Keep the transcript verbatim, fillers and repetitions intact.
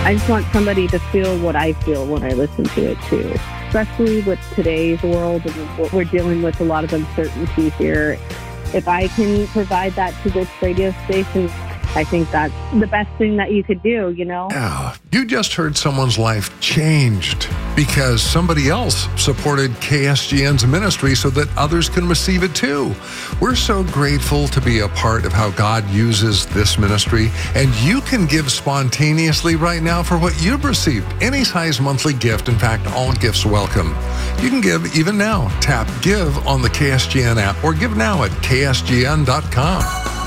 I just want somebody to feel what I feel when I listen to it too, especially with today's world and what we're dealing with, a lot of uncertainty here. If I can provide that to this radio station, I think that's the best thing that you could do, you know? Yeah, you just heard someone's life changed because somebody else supported K S G N's ministry so that others can receive it too. We're so grateful to be a part of how God uses this ministry, and you can give spontaneously right now for what you've received. Any size monthly gift, in fact, all gifts welcome. You can give even now. Tap Give on the K S G N app or give now at K S G N dot com.